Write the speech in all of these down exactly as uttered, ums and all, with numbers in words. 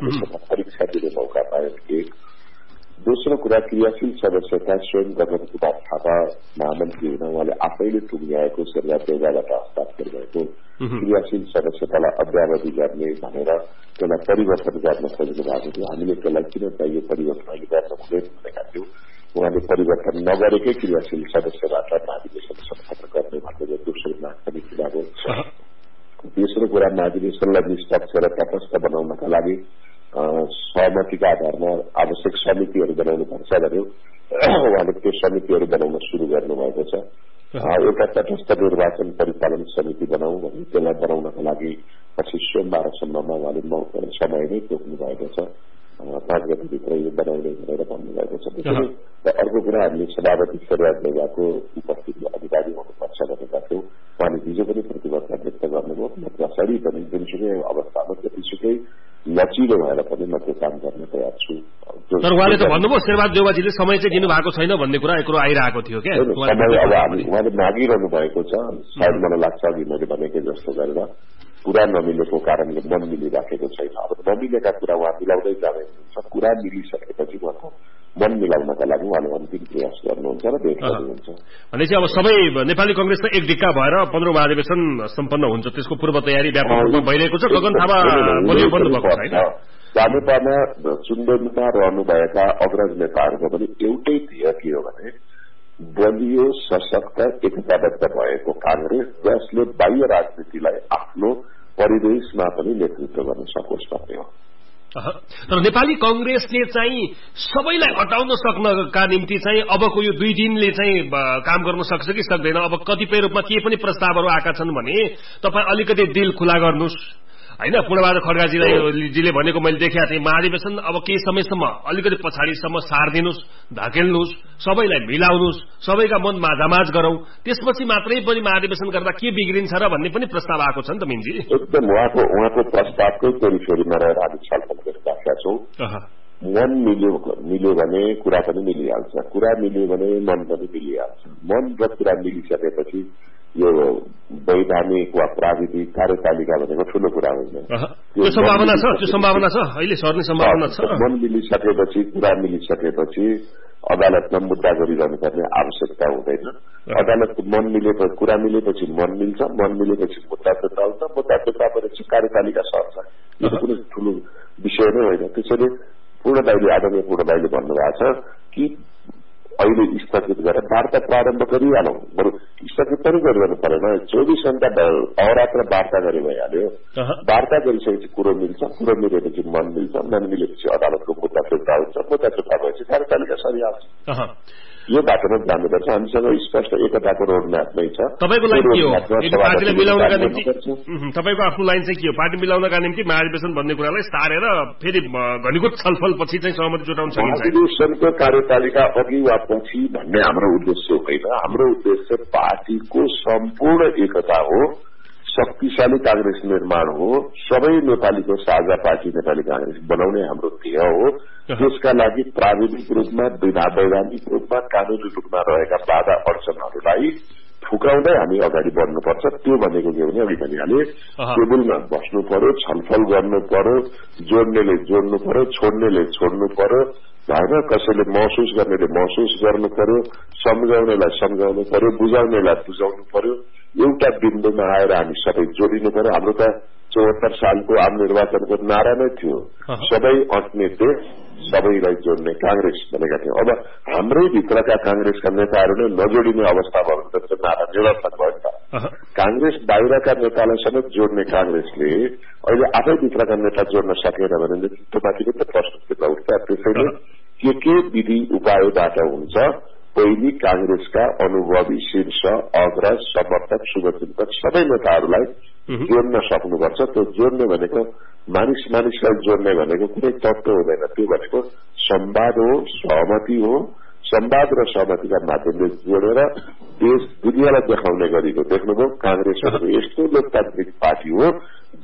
त्यसमा परीक्षा दिने मौका पायो एक। दोस्रो कुरा क्रियाशील सदस्यता स्वयं गगनकुमार थापा महामन्त्री हुन उहाँले आफैले टुङ्ग्याएको शेरबहादुर देउवाबाट हस्ताक्षर भएको क्रियाशील सदस्यतालाई अद्यावधि गर्ने भनेर त्यसलाई परिवर्तन गर्न खोज्नु भएको थियो। हामीले त्यसलाई किन चाहियो परिवर्तन अहिले गर्न हुँदैन भनेका थियौँ। उहाँले परिवर्तन नगरेकै क्रियाशील सदस्यबाट महाधिवेशन सम्पन्न गर्ने भन्ने दोस्रो माग पनि खुला भयो। तेस्रो कुरा महाधिवेशनलाई निष्पक्ष र तटस्थ बनाउनका लागि सहमतिका आधारमा आवश्यक समितिहरू बनाउनु पर्छ भन्यो। उहाँले त्यो समितिहरू बनाउन सुरु गर्नुभएको छ। एउटा तटस्थ निर्वाचन परिचालन समिति बनाऊ भने त्यसलाई बनाउनका लागि पछि सोमबारसम्ममा उहाँले समय नै तोक्नु भएको छ। पाँच गतिभित्र यो बनाउने भनेर भन्नुभएको छ। अर्को कुरा हामीले सभापति शेरबहादुर देउवाको उपस्थिति अधिकारी हुनुपर्छ भनेका थियौँ। उहाँले हिजो पनि प्रतिबद्धता व्यक्त गर्नुभयो। म जसरी पनि जुनसुकै अवस्थामा जतिसुकै लचिलो भएर पनि म त्यो काम गर्न तयार छु। तर उहाँले त भन्नुभयो शेरबहादुर देउवाजीले समय चाहिँ दिनु भएको छैन भन्ने कुरा एकरो आइरहेको थियो क्या। अब हामी उहाँले मागिरहनु भएको छ। सायद मलाई लाग्छ अघि मैले भनेकै जस्तो गरेर कुरा नमिलेको कारणले मन मिलिराखेको छैन। अब नमिलेका कुरा उहाँ मिलाउँदै जाँदै हुनुहुन्छ। कुरा मिलिसकेपछि उहाँको मन मिलाउनका लागि उहाँले अन्तिम प्रयास गर्नुहुन्छ र भेट गर्नुहुन्छ। भनेपछि अब सबै नेपाली कंग्रेस त एक ढिक्का भएर पन्ध्रौं महाधिवेशन सम्पन्न हुन्छ, त्यसको पूर्व तयारी व्यापक रूपमा भइरहेको छ। गगन थापा बलियो बन्नुभएको छ हैन। जानेपामा चुनावमा रहनुभएका अग्रज नेताहरूको पनि एउटै ध्येय के हो भने बलियो सशक्त एकताबद्ध भएको कांग्रेस जसले बाह्य राजनीतिलाई आफ्नो परिवेशमा पनि नेतृत्व गर्न सकोस् भन्ने हो। तर नेपाली कंग्रेसले चाहिँ सबैलाई हटाउन सक्नका निम्ति चाहिँ अबको यो दुई दिनले चाहिँ काम गर्न सक्छ कि सक्दैन? अब कतिपय रूपमा के पनि प्रस्तावहरू आएका छन् भने तपाईँ अलिकति दिल खुला गर्नुहोस् हैन। पूर्णबहादुर खड्काजीलाई जीले भनेको मैले देखेको थिएँ, महाधिवेशन अब केही समयसम्म अलिकति पछाडिसम्म सारिदिनुहोस्, धकेल्नुहोस्, सबैलाई मिलाउनुहोस्, सबैका मन माझामाझ गरौं, त्यसपछि मात्रै पनि महाधिवेशन गर्दा के बिग्रिन्छ र भन्ने पनि प्रस्ताव आएको छ नि त मिन्जी। एकदम उहाँको उहाँको प्रस्तावकै पेरिफेरीमा रहेर हामी छलफल गरिरहेका छौँ। मन मिल्यो मिल्यो भने कुरा पनि मिलिहाल्छ, कुरा मिल्यो भने मन पनि मिलिहाल्छ। मन र कुरा मिलिसकेपछि यो वैधानिक वा प्राविधिक कार्यतालिका भनेको ठूलो कुरा होइन। त्यो सम्भावना छ, त्यो सम्भावना छ, अहिले सर्ने सम्भावना छ। मन मिलिसकेपछि कुरा मिलिसकेपछि अदालतमा मुद्दा गरिरहनु पर्ने आवश्यकता हुँदैन। अदालतको मन मिलेपछि कुरा मिलेपछि मन मिल्छ, मन मिलेपछि मुद्दा फिर्ता हुन्छ, मुद्दा फिर्ता भएपछि कार्यतालिका सर्छ। यो कुनै ठूलो विषय नै होइन। त्यसैले पूर्ण दाइले आदरणीय पूर्ण दाइले भन्नुभएको छ कि अहिले स्थगित गरेर वार्ता प्रारम्भ गरिहालौँ, बरु स्थगित पनि गरिरहनु परेन। चौबिस घण्टा अहोरात्र वार्ता गरे भइहाल्यो। वार्ता गरिसकेपछि कुरो मिल्छ, कुरो मिलेपछि मन मिल्छ, मन मिलेपछि अदालतको मुद्दा फिर्ता हुन्छ, मुद्दा फिर्ता भएपछि कार्यतालिका सरिहाल्छ। यो बाटोमा जानुपर्छ। हामीसँग स्पष्ट एकताको रोड म्याप नै छ। तपाईको लाइन के हो? पार्टीलाई मिलाउनका निम्ति तपाईको आफ्नो लाइन चाहिँ के हो? पार्टी मिलाउनका निम्ति महाधिवेशन भन्ने कुरालाई सारेर फेरि घनीभूत छलफलपछि चाहिँ सहमति जुटाउन सकिन्छ? महाधिवेशनको कार्यतालिका अघि वा पछि भन्ने हाम्रो उद्देश्य होइन। हाम्रो उद्देश्य पार्टीको सम्पूर्ण एकता हो, शक्तिशाली कांग्रेस निर्माण हो, सबै नेपालीको साझा पार्टी नेपाली कांग्रेस बनाउने हाम्रो ध्येय हो। त्यसका लागि प्राविधिक रूपमा वैधानिक रूपमा कानूनी रूपमा रहेका बाधा अडचनहरूलाई फुकाउँदै हामी अगाडि बढ्नुपर्छ। त्यो भनेको के भने अघि भनिहाले टेबलमा बस्नु पर्यो, छलफल गर्नु पर्यो, जोड्नेले जोड्नु पर्यो, छोड्नेले छोड्नु पर्यो होइन। कसैले महसुस गर्नेले महसुस गर्नु पर्यो, सम्झाउनेलाई सम्झाउनु पर्यो, बुझाउनेलाई बुझाउनु पर्यो। एउटा बिन्दुमा आएर हामी सबै जोडिनु पर्यो। हाम्रो त चौहत्तर सालको आम निर्वाचनको नारा नै थियो, सबै अट्ने देश सबैलाई जोड्ने कांग्रेस भनेका थियौँ। अब हाम्रै भित्रका कांग्रेसका नेताहरू नै नजोडिने अवस्था भयो भने त नारा निरर्थक भयो नि त। कांग्रेस बाहिरका नेतालाई समेत जोड्ने कांग्रेसले अहिले आफै भित्रका नेता जोड्न सकेन भने नेतृत्वमाथि पनि त प्रश्न चिन्ह उठ्छ। त्यसैले के के विधि उपायबाट हुन्छ, पहिली कांग्रेसका अनुभवी शीर्ष अग्रज समर्थक शुभचिन्तक सबै नेताहरूलाई जोड्न सक्नुपर्छ। त्यो जोड्ने भनेको मानिस मानिसलाई जोड्ने भनेको कुनै तत्व हुँदैन। त्यो भनेको संवाद हो, सहमति हो। संवाद र सहमतिका माध्यमले जोडेर देश दुनियाँलाई देखाउने गरेको देख्नुभयो। कांग्रेस भनेको यस्तो लोकतान्त्रिक पार्टी हो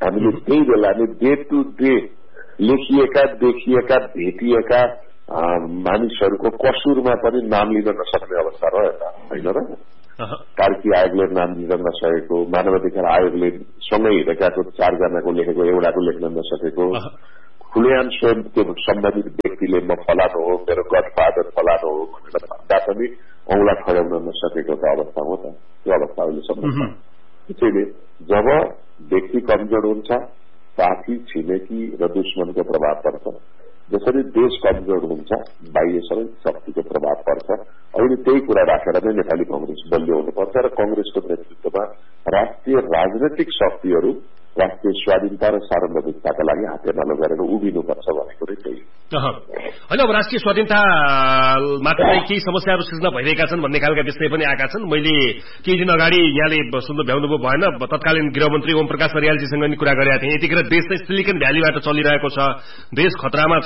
हामीले त्यही बेला नै डे टु डे लेखिएका देखिएका भेटिएका मानिसहरूको कसुरमा पनि नाम लिन नसक्ने अवस्था रह्यो त होइन र? कार्की आयोगले नाम दिन नसकेको, मानवाधिकार आयोगले सँगै हिँडेकाको चारजनाको लेखेको एउटाको लेख्न नसकेको, खुलेआम स्वयं त्यो सम्बन्धित व्यक्तिले म फलानु हो, मेरो गडफादर फलानु हो भनेर भन्दा पनि औँला खडाउन नसकेको त अवस्था हो त। त्यो अवस्था अहिलेसम्म छ। त्यसैले जब व्यक्ति कमजोर हुन्छ, साथी छिमेकी र दुश्मनको प्रभाव पर्छ। जसरी देश कमजोर हुन्छ, बाह्य सबै शक्तिको प्रभाव पर्छ। अहिले त्यही कुरा राखेर नै नेपाली कंग्रेस बलियो हुनुपर्छ र कंग्रेसको नेतृत्वमा राष्ट्रिय राजनैतिक शक्तिहरू राष्ट्रिय स्वाधीनता र सार्वभौमिकताका लागि हातेमालो गरेर उभिनुपर्छ भनेको नै त्यही होइन। अब राष्ट्रिय स्वाधीनता मात्र केही समस्याहरू सृजना भइरहेका छन् भन्ने खालका विषय पनि आएका छन्। मैले केही दिन अगाडि यहाँले सुन्नु भ्याउनुभयो भएन, तत्कालीन गृहमन्त्री ओम प्रकाश अर्यालजीसँग नि कुरा गरेका थिएँ। यतिखेर देश चाहिँ सिलिकन भ्यालीबाट चलिरहेको छ, देश खतरामा